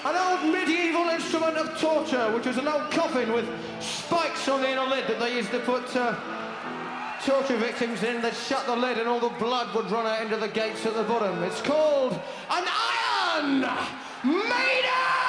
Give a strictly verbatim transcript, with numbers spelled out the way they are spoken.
an old medieval instrument of torture, which was an old coffin with spikes on the inner lid that they used to put uh, torture victims in. They'd shut the lid and all the blood would run out into the gates at the bottom. It's called an Iron Maiden!